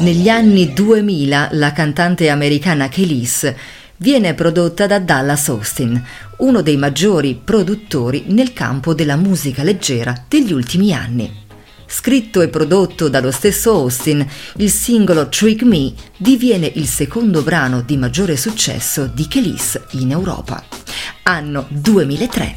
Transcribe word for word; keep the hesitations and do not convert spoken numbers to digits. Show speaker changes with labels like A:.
A: Negli anni duemila la cantante americana Kelis viene prodotta da Dallas Austin, uno dei maggiori produttori nel campo della musica leggera degli ultimi anni. Scritto e prodotto dallo stesso Austin, il singolo Trick Me diviene il secondo brano di maggiore successo di Kelis in Europa. Anno duemilatré.